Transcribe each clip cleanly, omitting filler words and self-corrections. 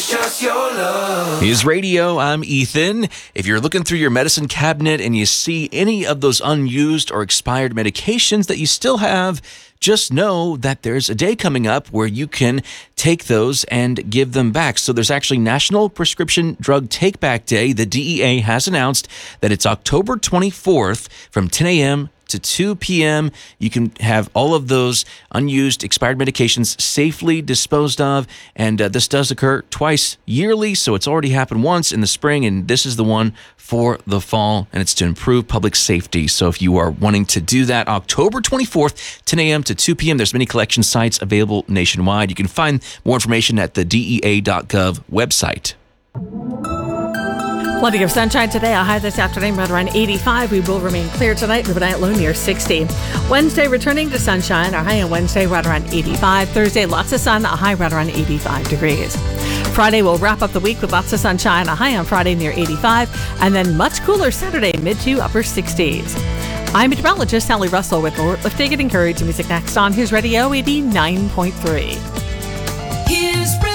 just your love. His Radio, I'm Ethan. If you're looking through your medicine cabinet and you see any of those unused or expired medications that you still have, just know that there's a day coming up where you can take those and give them back. So there's actually National Prescription Drug Take Back Day. The DEA has announced that it's October 24th from 10 a.m. to 2 p.m. You can have all of those unused, expired medications safely disposed of. And this does occur twice yearly, so it's already happened once in the spring, and this is the one for the fall, and it's to improve public safety. So if you are wanting to do that, October 24th, 10 a.m. to 2 p.m., there's many collection sites available nationwide. You can find more information at the DEA.gov website. Plenty of sunshine today. A high this afternoon right around 85. We will remain clear tonight with a night low near 60. Wednesday returning to sunshine. Our high on Wednesday right around 85. Thursday lots of sun. A high right around 85 degrees. Friday will wrap up the week with lots of sunshine. A high on Friday near 85. And then much cooler Saturday, mid to upper 60s. I'm meteorologist Sally Russell with more Lifting and Encourage music next on His Radio 89.3. His Radio.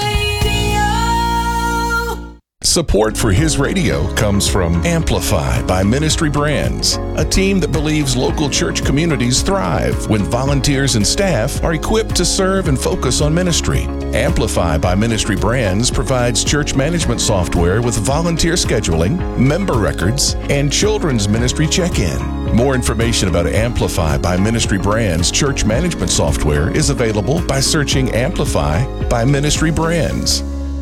Support for His Radio comes from Amplify by Ministry Brands, a team that believes local church communities thrive when volunteers and staff are equipped to serve and focus on ministry. Amplify by Ministry Brands provides church management software with volunteer scheduling, member records, and children's ministry check-in. More information about Amplify by Ministry Brands church management software is available by searching Amplify by Ministry Brands.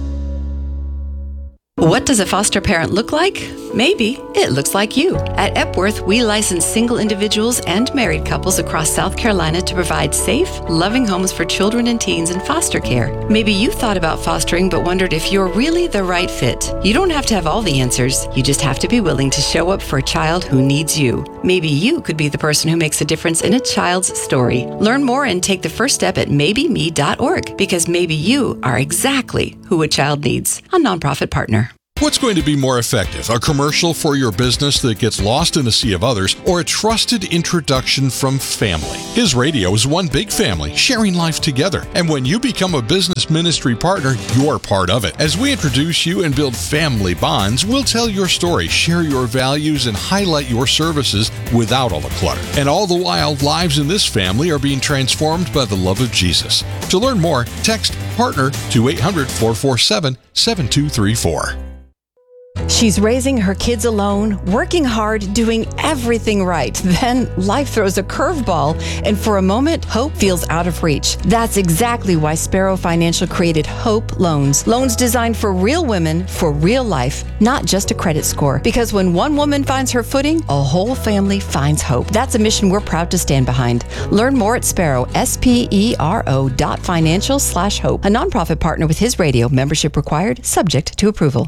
What does a foster parent look like? Maybe it looks like you. At Epworth, we license single individuals and married couples across South Carolina to provide safe, loving homes for children and teens in foster care. Maybe you thought about fostering but wondered if you're really the right fit. You don't have to have all the answers. You just have to be willing to show up for a child who needs you. Maybe you could be the person who makes a difference in a child's story. Learn more and take the first step at maybeme.org, because maybe you are exactly who a child needs. A nonprofit partner. What's going to be more effective, a commercial for your business that gets lost in a sea of others, or a trusted introduction from family? His Radio is one big family, sharing life together. And when you become a business ministry partner, you're part of it. As we introduce you and build family bonds, we'll tell your story, share your values, and highlight your services without all the clutter. And all the while, lives in this family are being transformed by the love of Jesus. To learn more, text PARTNER to 800-447-7234. She's raising her kids alone, working hard, doing everything right. Then life throws a curveball, and for a moment, hope feels out of reach. That's exactly why Sparrow Financial created Hope Loans. Loans designed for real women, for real life, not just a credit score. Because when one woman finds her footing, a whole family finds hope. That's a mission we're proud to stand behind. Learn more at Sparrow, SPERO.financial/hope. A nonprofit partner with His Radio. Membership required, subject to approval.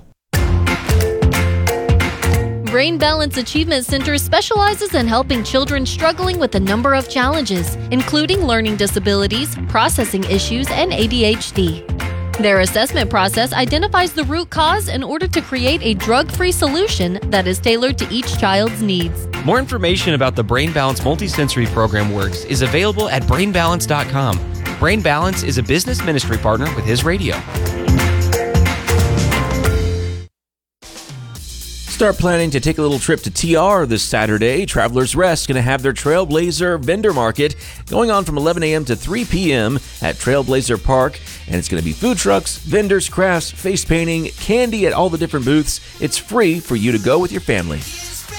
Brain Balance Achievement Center specializes in helping children struggling with a number of challenges, including learning disabilities, processing issues, and ADHD. Their assessment process identifies the root cause in order to create a drug-free solution that is tailored to each child's needs. More information about the Brain Balance Multisensory Program Works is available at brainbalance.com. Brain Balance is a business ministry partner with His Radio. Start planning to take a little trip to TR this Saturday. Travelers Rest going to have their Trailblazer Vendor Market going on from 11 a.m. to 3 p.m. at Trailblazer Park. And it's going to be food trucks, vendors, crafts, face painting, candy at all the different booths. It's free for you to go with your family.